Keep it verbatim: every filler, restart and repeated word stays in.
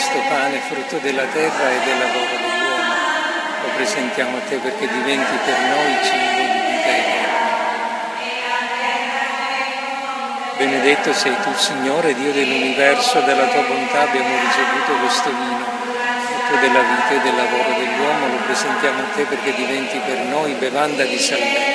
questo pane, frutto della terra e del lavoro dell'uomo, lo presentiamo a te perché diventi per noi cibo di vita eterna. Benedetto sei tu, Signore, Dio dell'universo, dalla tua bontà abbiamo ricevuto questo vino, frutto della vita e del lavoro dell'uomo, lo presentiamo a te perché diventi per noi bevanda di salvezza.